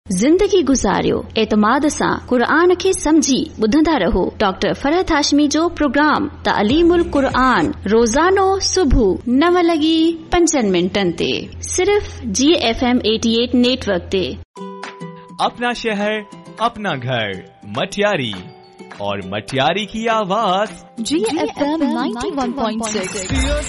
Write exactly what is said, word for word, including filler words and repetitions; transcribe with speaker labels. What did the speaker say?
Speaker 1: ज़िंदगी गुज़ारियो एतमाद सां क़ुरान खे समझी ॿुधंदा रहो। डॉक्टर फरहत हाशमी जो प्रोग्राम तालीमुल क़ुरान रोज़ानो सुबुह नव लॻी पंजनि मिंटनि ते सिर्फ़ जी एफ एम अठासी नेटवर्क ते।
Speaker 2: अपना शहर अपना घर मटियारी और मटियारी की आवाज
Speaker 3: जी F M ninety one point six.